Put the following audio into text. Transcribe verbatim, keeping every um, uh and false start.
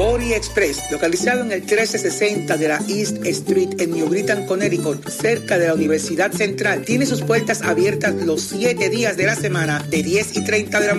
Ori Express, localizado en el trece sesenta de la East Street en New Britain, Connecticut, cerca de la Universidad Central, tiene sus puertas abiertas los siete días de la semana, de diez y treinta de la